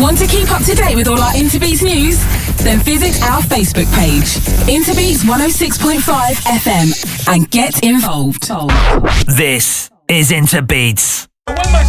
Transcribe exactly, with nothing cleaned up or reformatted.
Want to keep up to date with all our Interbeats news? Then visit our Facebook page, Interbeats one oh six point five F M, and get involved. This is Interbeats.